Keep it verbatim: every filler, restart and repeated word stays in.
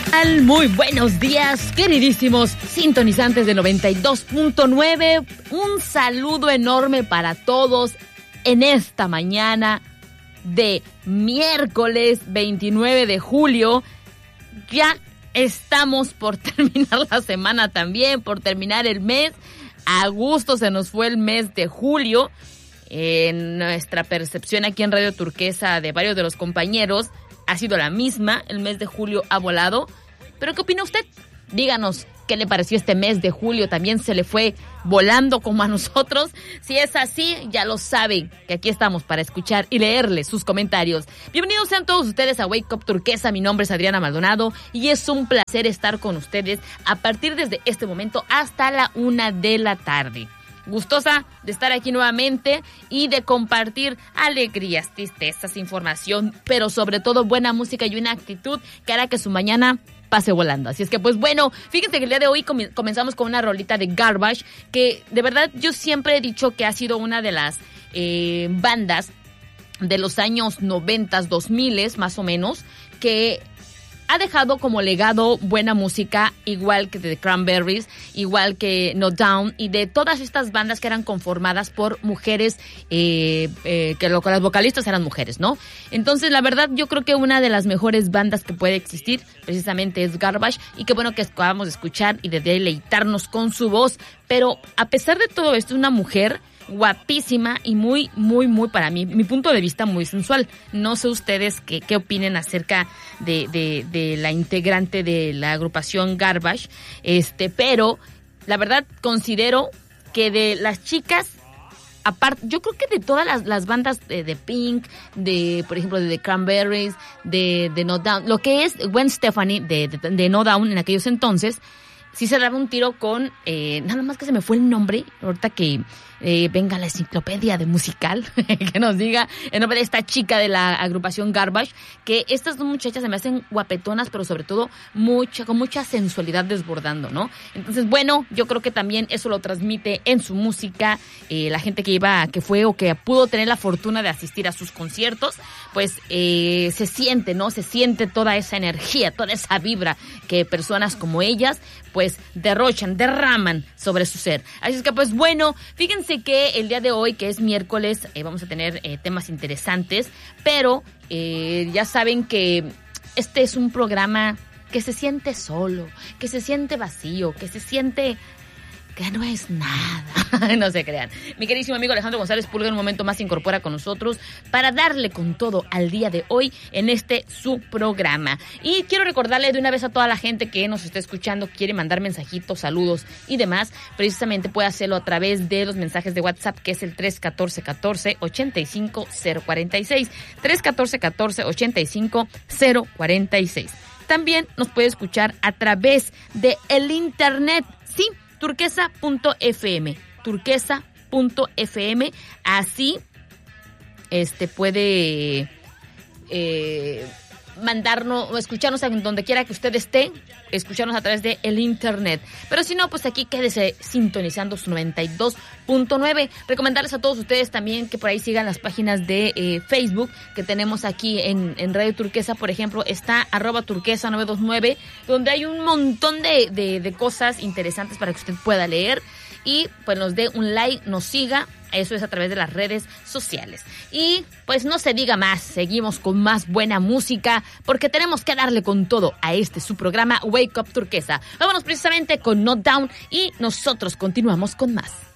Muy buenos días, queridísimos sintonizantes de noventa y dos punto nueve. Un saludo enorme para todos en esta mañana de miércoles veintinueve de julio. Ya estamos por terminar la semana también, por terminar el mes. A gusto se nos fue el mes de julio. En nuestra percepción aquí en Radio Turquesa de varios de los compañeros ha sido la misma. El mes de julio ha volado. ¿Pero qué opina usted? Díganos qué le pareció este mes de julio. ¿También se le fue volando como a nosotros? Si es así, ya lo saben, que aquí estamos para escuchar y leerles sus comentarios. Bienvenidos sean todos ustedes a Wake Up Turquesa. Mi nombre es Adriana Maldonado y es un placer estar con ustedes a partir desde este momento hasta la una de la tarde. Gustosa de estar aquí nuevamente y de compartir alegrías, tristezas, información, pero sobre todo buena música y una actitud que hará que su mañana pase volando. Así es que pues bueno, fíjense que el día de hoy com- comenzamos con una rolita de Garbage, que de verdad yo siempre he dicho que ha sido una de las eh, bandas de los años noventas, dos miles más o menos, que ha dejado como legado buena música, igual que de The Cranberries, igual que No Down, y de todas estas bandas que eran conformadas por mujeres, eh, eh, que lo, las vocalistas eran mujeres, ¿no? Entonces, la verdad, yo creo que una de las mejores bandas que puede existir, precisamente es Garbage, y qué bueno que acabamos de escuchar y de deleitarnos con su voz, pero a pesar de todo esto, es una mujer guapísima y muy, muy, muy, para mí, mi punto de vista, muy sensual. No sé ustedes qué, qué opinen acerca de, de, de la integrante de la agrupación Garbage, este, pero la verdad considero que de las chicas, aparte, yo creo que de todas las, las bandas de, de Pink, de, por ejemplo, de The Cranberries, de, de No Down, lo que es Gwen Stefani de, de, de No Down en aquellos entonces, sí se daba un tiro con, eh, nada más que se me fue el nombre, ahorita que eh, venga la enciclopedia de musical, que nos diga el nombre de esta chica de la agrupación Garbage, que estas dos muchachas se me hacen guapetonas, pero sobre todo mucha, con mucha sensualidad desbordando, ¿no? Entonces, bueno, yo creo que también eso lo transmite en su música, eh, la gente que iba, que fue o que pudo tener la fortuna de asistir a sus conciertos, pues eh, se siente, ¿no? Se siente toda esa energía, toda esa vibra que personas como ellas pues derrochan, derraman sobre su ser. Así es que pues bueno, fíjense que el día de hoy, que es miércoles, eh, vamos a tener eh, temas interesantes, pero eh, ya saben que este es un programa que se siente solo, que se siente vacío, que se siente que no es nada. No se crean. Mi queridísimo amigo Alejandro González Pulga en un momento más se incorpora con nosotros para darle con todo al día de hoy en este su programa. Y quiero recordarle de una vez a toda la gente que nos está escuchando, quiere mandar mensajitos, saludos y demás, precisamente puede hacerlo a través de los mensajes de WhatsApp, que es el tres uno cuatro uno cuatro, ocho cinco cero cuatro seis, tres uno cuatro uno cuatro, ocho cinco cero cuatro seis. También nos puede escuchar a través de el internet, sí, turquesa punto efe eme, turquesa punto efe eme, así este puede eh, mandarnos o escucharnos en donde quiera que usted esté, escucharnos a través de el internet. Pero si no, pues aquí quédese sintonizando su noventa y dos punto nueve. Recomendarles a todos ustedes también que por ahí sigan las páginas de eh, Facebook que tenemos aquí en, en Radio Turquesa. Por ejemplo, está arroba turquesa nueve dos nueve, donde hay un montón de, de, de cosas interesantes para que usted pueda leer y pues nos dé un like, nos siga. Eso es a través de las redes sociales. Y pues no se diga más, seguimos con más buena música porque tenemos que darle con todo a este su programa Wake Up Turquesa. Vámonos precisamente con No Down y nosotros continuamos con más.